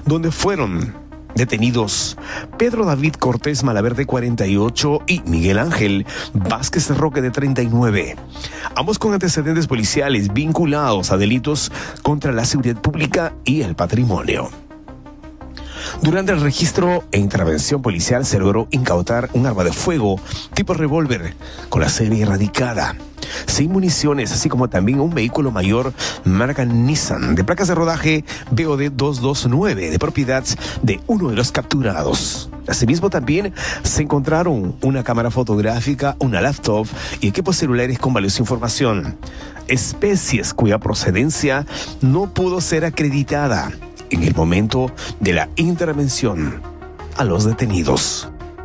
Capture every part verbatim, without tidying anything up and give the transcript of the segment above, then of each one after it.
donde fueron detenidos Pedro David Cortés Malaverde, cuarenta y ocho, y Miguel Ángel Vázquez Roque, de treinta y nueve. Ambos con antecedentes policiales vinculados a delitos contra la seguridad pública y el patrimonio. Durante el registro e intervención policial se logró incautar un arma de fuego tipo revólver con la serie erradicada, sin municiones, así como también un vehículo mayor marca Nissan de placas de rodaje B O D doscientos veintinueve de propiedad de uno de los capturados. Asimismo también se encontraron una cámara fotográfica, una laptop y equipos celulares con valiosa información, especies cuya procedencia no pudo ser acreditada en el momento de la intervención a los detenidos.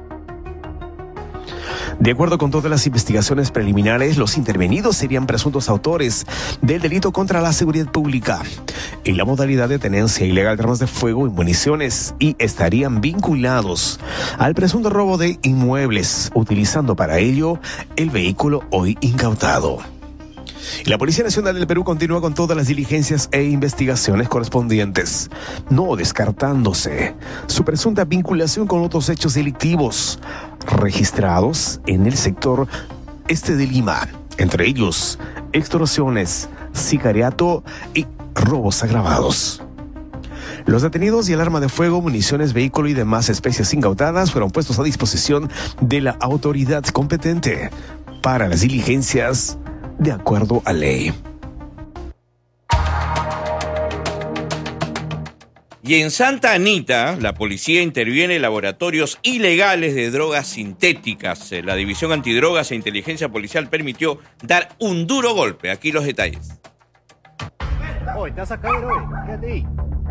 De acuerdo con todas las investigaciones preliminares, los intervenidos serían presuntos autores del delito contra la seguridad pública en la modalidad de tenencia ilegal de armas de fuego y municiones, y estarían vinculados al presunto robo de inmuebles, utilizando para ello el vehículo hoy incautado. La Policía Nacional del Perú continúa con todas las diligencias e investigaciones correspondientes, no descartándose su presunta vinculación con otros hechos delictivos registrados en el sector este de Lima, entre ellos extorsiones, sicariato y robos agravados. Los detenidos y el arma de fuego, municiones, vehículo y demás especies incautadas fueron puestos a disposición de la autoridad competente para las diligencias de acuerdo a ley. Y en Santa Anita, la policía interviene en laboratorios ilegales de drogas sintéticas. La División Antidrogas e Inteligencia Policial permitió dar un duro golpe. Aquí los detalles. Oye, te vas a caer, oye. Quédate ahí.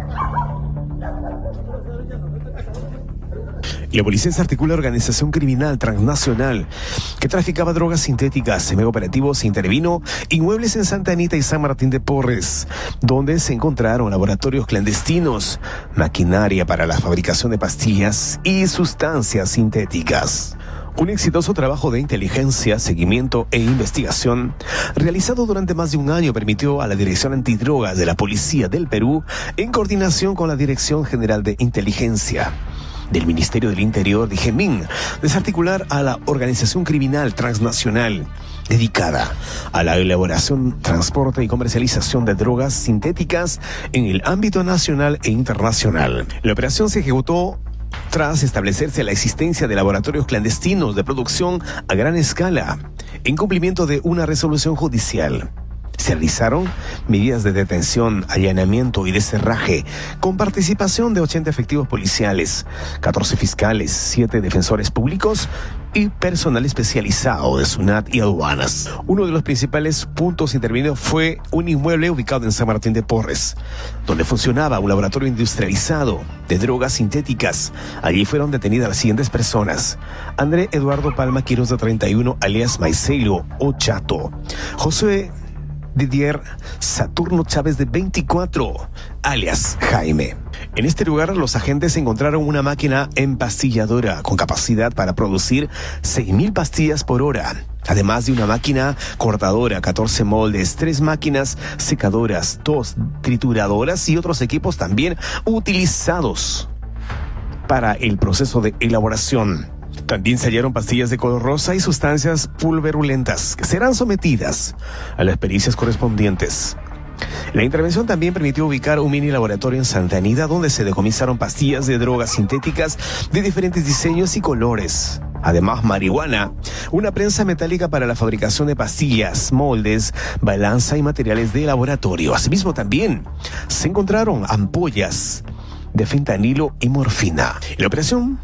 La policía desarticula organización criminal transnacional que traficaba drogas sintéticas. En medio operativo se intervino inmuebles en Santa Anita y San Martín de Porres, donde se encontraron laboratorios clandestinos, maquinaria para la fabricación de pastillas y sustancias sintéticas. Un exitoso trabajo de inteligencia, seguimiento e investigación realizado durante más de un año permitió a la Dirección Antidrogas de la Policía del Perú, en coordinación con la Dirección General de Inteligencia del Ministerio del Interior, DIGEMIN, desarticular a la organización criminal transnacional dedicada a la elaboración, transporte y comercialización de drogas sintéticas en el ámbito nacional e internacional. La operación se ejecutó tras establecerse la existencia de laboratorios clandestinos de producción a gran escala, en cumplimiento de una resolución judicial. Se realizaron medidas de detención, allanamiento y descerraje con participación de ochenta efectivos policiales, catorce fiscales, siete defensores públicos y personal especializado de SUNAT y aduanas. Uno de los principales puntos intervenidos fue un inmueble ubicado en San Martín de Porres, donde funcionaba un laboratorio industrializado de drogas sintéticas. Allí fueron detenidas las siguientes personas: André Eduardo Palma Quiroz, de treinta y uno, alias Maicelo o Chato; José Didier Saturno Chávez, de veinticuatro, alias Jaime. En este lugar, los agentes encontraron una máquina empastilladora con capacidad para producir seis mil pastillas por hora, además de una máquina cortadora, catorce moldes, tres máquinas secadoras, dos trituradoras y otros equipos también utilizados para el proceso de elaboración. También se hallaron pastillas de color rosa y sustancias pulverulentas que serán sometidas a las pericias correspondientes. La intervención también permitió ubicar un mini laboratorio en Santa Anita, donde se decomisaron pastillas de drogas sintéticas de diferentes diseños y colores. Además, marihuana, una prensa metálica para la fabricación de pastillas, moldes, balanza y materiales de laboratorio. Asimismo, también se encontraron ampollas de fentanilo y morfina. La operación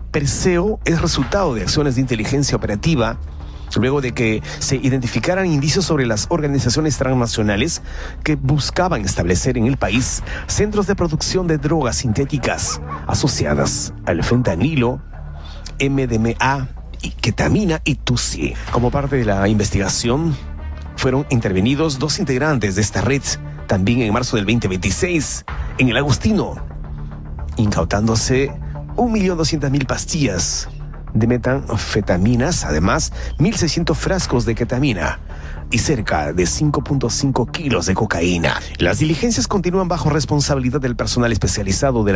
Perseo es resultado de acciones de inteligencia operativa luego de que se identificaran indicios sobre las organizaciones transnacionales que buscaban establecer en el país centros de producción de drogas sintéticas asociadas al fentanilo, M D M A, y ketamina y tusi. Como parte de la investigación, fueron intervenidos dos integrantes de esta red, también en marzo del veinte veintiséis, en el Agustino, incautándose un millón doscientas mil pastillas de metanfetaminas, además mil seiscientos frascos de ketamina y cerca de cinco punto cinco kilos de cocaína. Las diligencias continúan bajo responsabilidad del personal especializado de la